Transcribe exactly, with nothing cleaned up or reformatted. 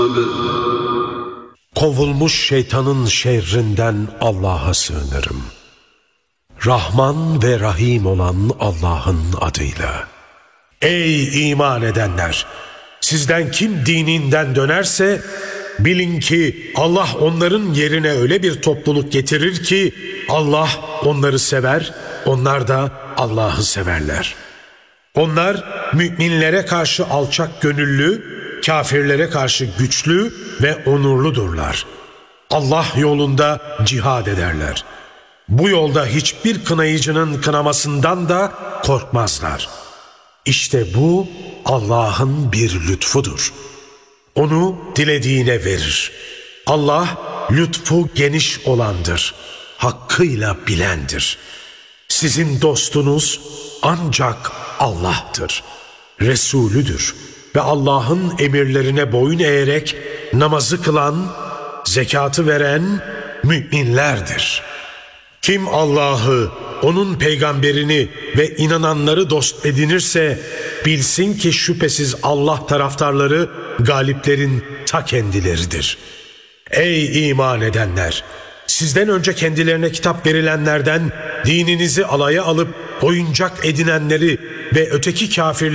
Kovulmuş şeytanın şerrinden Allah'a sığınırım. Rahman ve Rahim olan Allah'ın adıyla. Ey iman edenler! Sizden kim dininden dönerse bilin ki Allah onların yerine öyle bir topluluk getirir ki Allah onları sever, onlar da Allah'ı severler. Onlar müminlere karşı alçak gönüllü, kafirlere karşı güçlü ve onurludurlar. Allah yolunda cihad ederler. Bu yolda hiçbir kınayıcının kınamasından da korkmazlar. İşte bu Allah'ın bir lütfudur. Onu dilediğine verir. Allah lütfu geniş olandır, hakkıyla bilendir. Sizin dostunuz ancak Allah'tır, Resulüdür ve Allah'ın emirlerine boyun eğerek namazı kılan, zekatı veren müminlerdir. Kim Allah'ı, onun peygamberini ve inananları dost edinirse bilsin ki şüphesiz Allah taraftarları galiplerin ta kendileridir. Ey iman edenler! Sizden önce kendilerine kitap verilenlerden dininizi alaya alıp oyuncak edinenleri ve öteki kafirleri